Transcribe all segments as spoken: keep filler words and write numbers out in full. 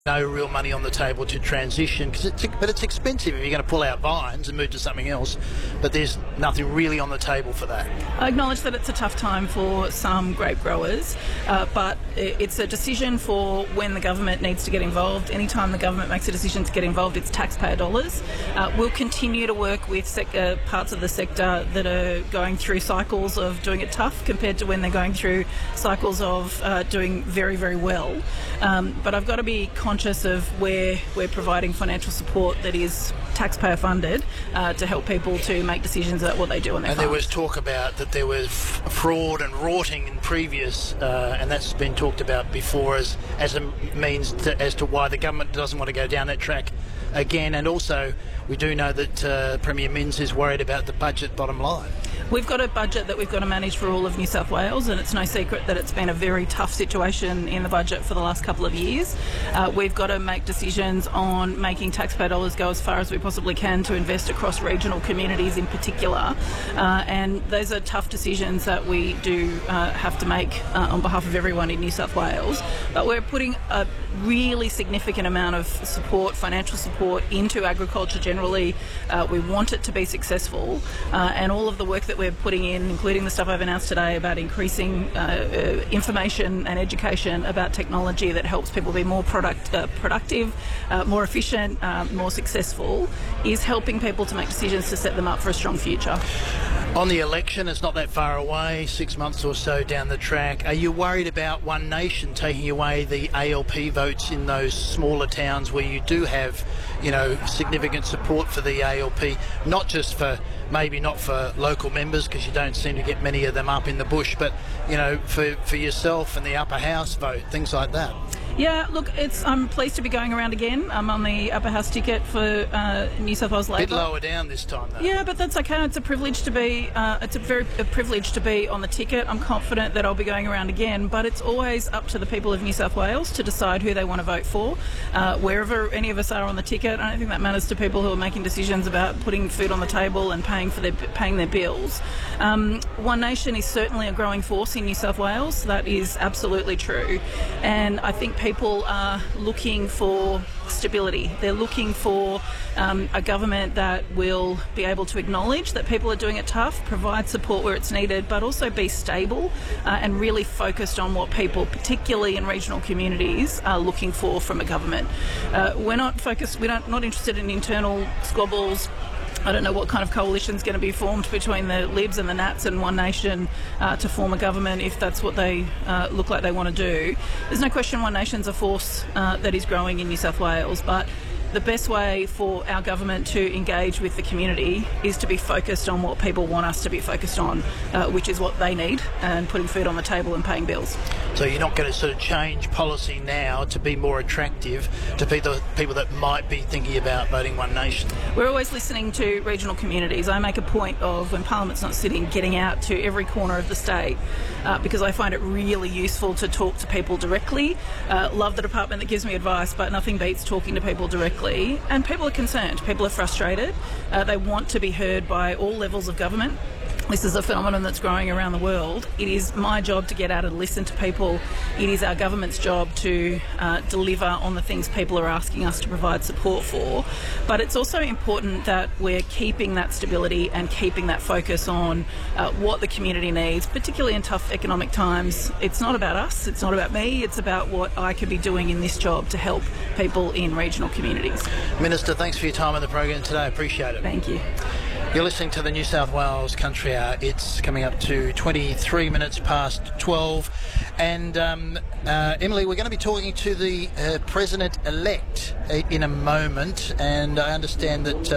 No real money on the table to transition, cause it's, but it's expensive if you're going to pull out vines and move to something else, but there's nothing really on the table for that. I acknowledge that it's a tough time for some grape growers, uh, but it's a decision for when the government needs to get involved. Anytime the government makes a decision to get involved, it's taxpayer dollars. Uh, we'll continue to work with sec- uh, parts of the sector that are going through cycles of doing it tough compared to when they're going through cycles of uh, doing very, very well. Um, but I've got to be conscious of where we're providing financial support that is taxpayer funded uh, to help people to make decisions about what they do on their and farms. There was talk about that there was f- fraud and rorting in previous, uh, and that's been talked about before as, as a means to, as to why the government doesn't want to go down that track again. And also, we do know that uh, Premier Minns is worried about the budget bottom line. We've got a budget that we've got to manage for all of New South Wales, and it's no secret that it's been a very tough situation in the budget for the last couple of years. Uh, we've got to make decisions on making taxpayer dollars go as far as we possibly can to invest across regional communities in particular, uh, and those are tough decisions that we do uh, have to make uh, on behalf of everyone in New South Wales. But we're putting a really significant amount of support, financial support, into agriculture generally. Uh, we want it to be successful, uh, and all of the work that we're putting in, including the stuff I've announced today about increasing uh, uh, information and education about technology that helps people be more product, uh, productive, uh, more efficient, uh, more successful, is helping people to make decisions to set them up for a strong future. On the election, it's not that far away, six months or so down the track. Are you worried about One Nation taking away the A L P votes in those smaller towns where you do have, you know, significant support for the A L P, not just for, maybe not for local members, because you don't seem to get many of them up in the bush, but, you know, for, for yourself and the upper house vote, things like that? Yeah, look, it's. I'm pleased to be going around again. I'm on the upper house ticket for uh, New South Wales Labor. A bit lower down this time, though. Yeah, but that's okay. It's a privilege to be. Uh, it's a very a privilege to be on the ticket. I'm confident that I'll be going around again. But it's always up to the people of New South Wales to decide who they want to vote for, uh, wherever any of us are on the ticket. I don't think that matters to people who are making decisions about putting food on the table and paying for their paying their bills. Um, One Nation is certainly a growing force in New South Wales. That is absolutely true, and I think people are looking for stability. They're looking for um, a government that will be able to acknowledge that people are doing it tough, provide support where it's needed, but also be stable uh, and really focused on what people, particularly in regional communities, are looking for from a government. Uh, we're not focused, we're not, not interested in internal squabbles. I don't know what kind of coalition is going to be formed between the Libs and the Nats and One Nation uh, to form a government if that's what they uh, look like they want to do. There's no question One Nation's a force uh, that is growing in New South Wales, but the best way for our government to engage with the community is to be focused on what people want us to be focused on, uh, which is what they need, and putting food on the table and paying bills. So you're not going to sort of change policy now to be more attractive to people, people that might be thinking about voting One Nation? We're always listening to regional communities. I make a point of, when Parliament's not sitting, getting out to every corner of the state uh, because I find it really useful to talk to people directly. Uh, love the department that gives me advice, but nothing beats talking to people directly. And people are concerned, people are frustrated, uh, they want to be heard by all levels of government. This is a phenomenon that's growing around the world. It is my job to get out and listen to people. It is our government's job to uh, deliver on the things people are asking us to provide support for. But it's also important that we're keeping that stability and keeping that focus on uh, what the community needs, particularly in tough economic times. It's not about us, it's not about me, it's about what I could be doing in this job to help people in regional communities. Minister, thanks for your time on the program today. I appreciate it. Thank you. You're listening to the New South Wales Country Hour. It's coming up to twenty-three minutes past twelve. And um, uh, Emily, we're going to be talking to the uh, President-elect in a moment. And I understand that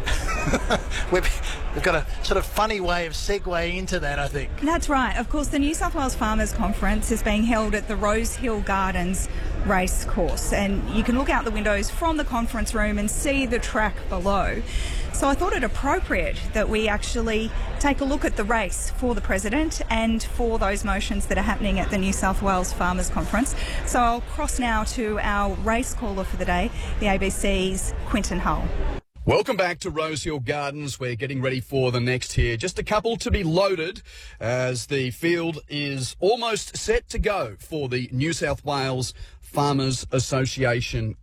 uh, we've, we've got a sort of funny way of segueing into that, I think. That's right. Of course, the New South Wales Farmers Conference is being held at the Rosehill Gardens race course. And you can look out the windows from the conference room and see the track below. So I thought it appropriate that we actually take a look at the race for the President and for those motions that are happening at the New South Wales Farmers Conference. So I'll cross now to our race caller for the day, the A B C's Quinton Hull. Welcome back to Rosehill Gardens. We're getting ready for the next here. Just a couple to be loaded as the field is almost set to go for the New South Wales Farmers Association.